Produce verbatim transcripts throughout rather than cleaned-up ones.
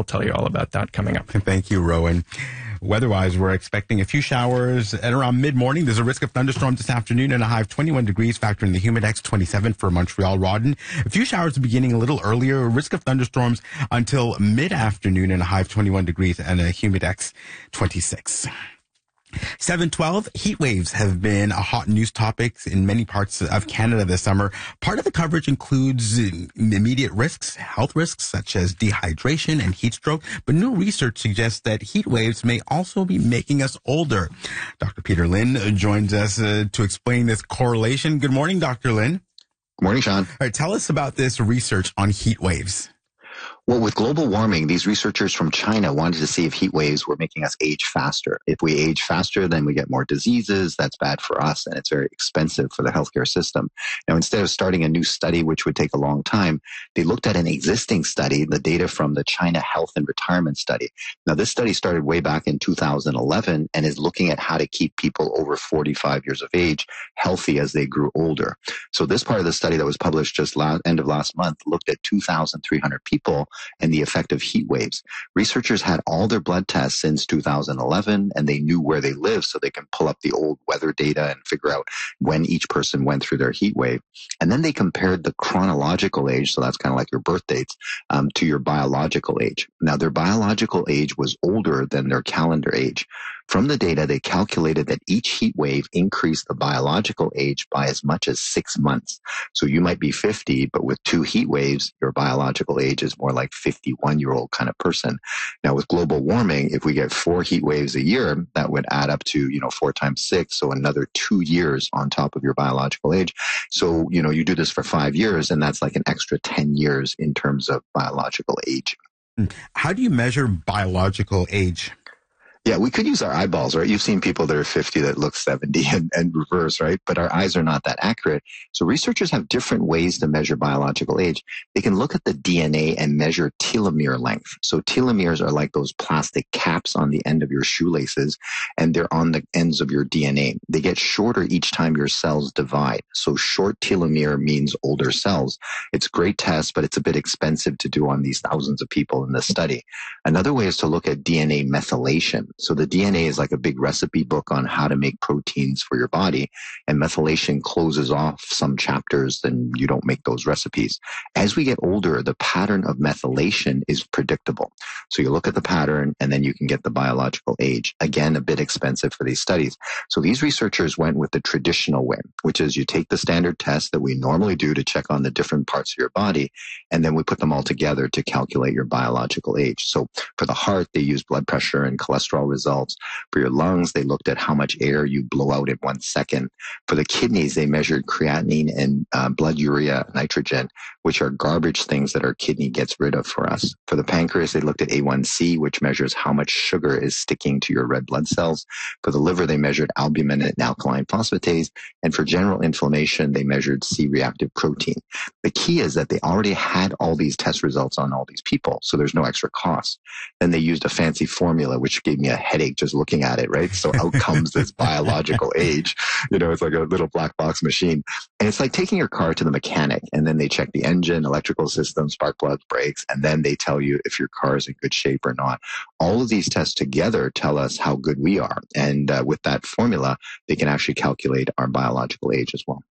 tell you all about that coming up. Thank you, Rowan. Weather-wise, we're expecting a few showers at around mid-morning. There's a risk of thunderstorms this afternoon and a high of twenty-one degrees, factoring the Humidex twenty-seven for Montreal, Rawdon. A few showers beginning a little earlier. A risk of thunderstorms until mid-afternoon and a high of twenty-one degrees and a Humidex twenty-six. seven twelve, heat waves have been a hot news topic in many parts of Canada this summer. Part of the coverage includes immediate risks, health risks such as dehydration and heat stroke, but new research suggests that heat waves may also be making us older. Doctor Peter Lynn joins us uh, to explain this correlation. Good morning, Doctor Lynn. Good morning, Sean. All right, tell us about this research on heat waves. Well, with global warming, these researchers from China wanted to see if heat waves were making us age faster. If we age faster, then we get more diseases. That's bad for us, and it's very expensive for the healthcare system. Now, instead of starting a new study, which would take a long time, they looked at an existing study, the data from the China Health and Retirement Study. Now, this study started way back in two thousand eleven and is looking at how to keep people over forty-five years of age healthy as they grew older. So this part of the study that was published just last, end of last month looked at two thousand three hundred people and the effect of heat waves. Researchers had all their blood tests since two thousand eleven, and they knew where they lived, so they can pull up the old weather data and figure out when each person went through their heat wave. And then they compared the chronological age, so that's kind of like your birth dates, um, to your biological age. Now, their biological age was older than their calendar age. From the data, they calculated that each heat wave increased the biological age by as much as six months. So you might be fifty, but with two heat waves, your biological age is more like fifty-one-year-old kind of person. Now, with global warming, if we get four heat waves a year, that would add up to, you know, four times six, so another two years on top of your biological age. So, you know, you do this for five years, and that's like an extra ten years in terms of biological age. How do you measure biological age? Yeah, we could use our eyeballs, right? You've seen people that are fifty that look seventy and, and reverse, right? But our eyes are not that accurate. So researchers have different ways to measure biological age. They can look at the D N A and measure telomere length. So telomeres are like those plastic caps on the end of your shoelaces, and they're on the ends of your D N A. They get shorter each time your cells divide. So short telomere means older cells. It's a great test, but it's a bit expensive to do on these thousands of people in this study. Another way is to look at D N A methylation. So the D N A is like a big recipe book on how to make proteins for your body, and methylation closes off some chapters, then you don't make those recipes. As we get older, the pattern of methylation is predictable. So you look at the pattern, and then you can get the biological age. Again, a bit expensive for these studies. So these researchers went with the traditional way, which is you take the standard test that we normally do to check on the different parts of your body, and then we put them all together to calculate your biological age. So for the heart, they use blood pressure and cholesterol results. For your lungs, they looked at how much air you blow out in one second. For the kidneys, they measured creatinine and uh, blood urea nitrogen, which are garbage things that our kidney gets rid of for us. For the pancreas, they looked at A one C, which measures how much sugar is sticking to your red blood cells. For the liver, they measured albumin and alkaline phosphatase. And for general inflammation, they measured C-reactive protein. The key is that they already had all these test results on all these people, so there's no extra cost. Then they used a fancy formula, which gave me a headache just looking at it, right? So out comes this biological age. You know, it's like a little black box machine. And it's like taking your car to the mechanic, and then they check the engine, electrical system, spark plugs, brakes, and then they tell you if your car is in good shape or not. All of these tests together tell us how good we are. And uh, with that formula, they can actually calculate our biological age as well.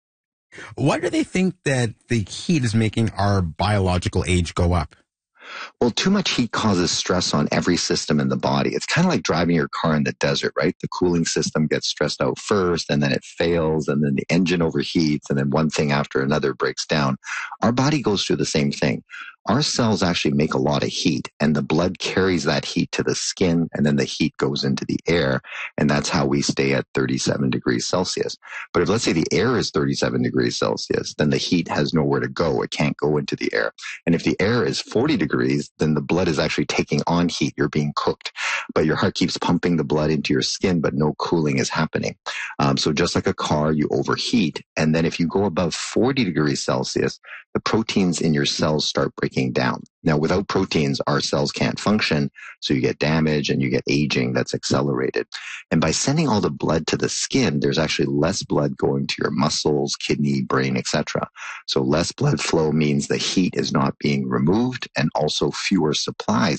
Why do they think that the heat is making our biological age go up? Well, too much heat causes stress on every system in the body. It's kind of like driving your car in the desert, right? The cooling system gets stressed out first, and then it fails, and then the engine overheats, and then one thing after another breaks down. Our body goes through the same thing. Our cells actually make a lot of heat, and the blood carries that heat to the skin, and then the heat goes into the air, and that's how we stay at thirty-seven degrees Celsius. But if, let's say, the air is thirty-seven degrees Celsius, then the heat has nowhere to go. It can't go into the air. And if the air is forty degrees, then the blood is actually taking on heat. You're being cooked. But your heart keeps pumping the blood into your skin, but no cooling is happening. Um, so just like a car, you overheat. And then if you go above forty degrees Celsius, the proteins in your cells start breaking down. Now, without proteins, our cells can't function, so you get damage and you get aging that's accelerated. And by sending all the blood to the skin, there's actually less blood going to your muscles, kidney, brain, et cetera. So less blood flow means the heat is not being removed, and also fewer supplies